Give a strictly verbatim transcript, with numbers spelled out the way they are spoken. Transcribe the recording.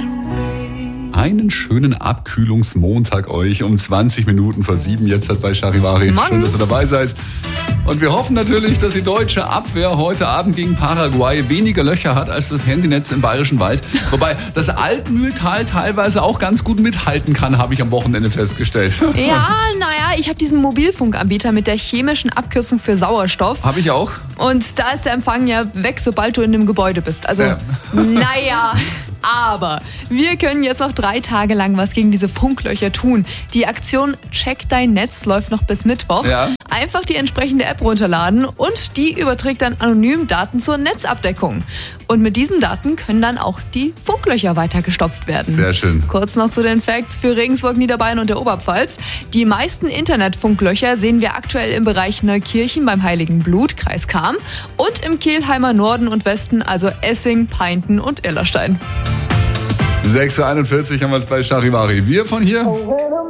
Einen schönen Abkühlungsmontag euch um zwanzig Minuten vor sieben jetzt halt bei Charivari. Morgen. Schön, dass ihr dabei seid. Und wir hoffen natürlich, dass die deutsche Abwehr heute Abend gegen Paraguay weniger Löcher hat als das Handynetz im Bayerischen Wald. Wobei das Altmühltal teilweise auch ganz gut mithalten kann, habe ich am Wochenende festgestellt. Ja, naja, ich habe diesen Mobilfunkanbieter mit der chemischen Abkürzung für Sauerstoff. Habe ich auch. Und da ist der Empfang ja weg, sobald du in einem Gebäude bist. Also, Ja. naja, aber wir können jetzt noch drei Tage lang was gegen diese Funklöcher tun. Die Aktion Check dein Netz läuft noch bis Mittwoch. Ja. Einfach die entsprechende App runterladen und die überträgt dann anonym Daten zur Netzabdeckung. Und mit diesen Daten können dann auch die Funklöcher weiter gestopft werden. Sehr schön. Kurz noch zu den Facts für Regensburg, Niederbayern und der Oberpfalz. Die meisten Internetfunklöcher sehen wir aktuell im Bereich Neukirchen beim Heiligen Blut, Kreis Cham, und im Kelheimer Norden und Westen, also Essing, Peinten und Illerstein. sechs Uhr einundvierzig haben wir es bei Charivari. Wir von hier